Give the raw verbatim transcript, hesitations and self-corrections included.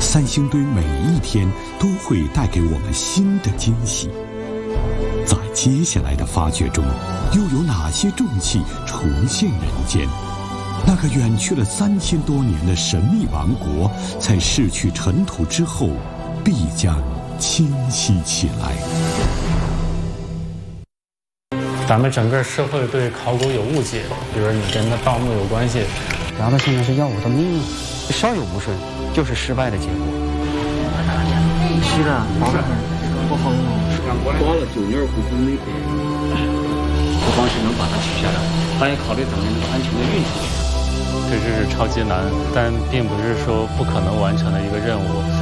三星堆每一天都会带给我们新的惊喜。在接下来的发掘中，又有哪些重器重现人间？那个远去了三千多年的神秘王国，在逝去尘土之后，必将清晰起来。 咱们整个社会对考古有误解，比如你跟那盗墓有关系， 聊到现在是要我的命了，稍有不顺就是失败的结果。 是的，好的，不好用。刮了九牛二虎之力，不光是能把它取下来，还要考虑怎么能安全的运出去。 这是超级难，但并不是说不可能完成的一个任务。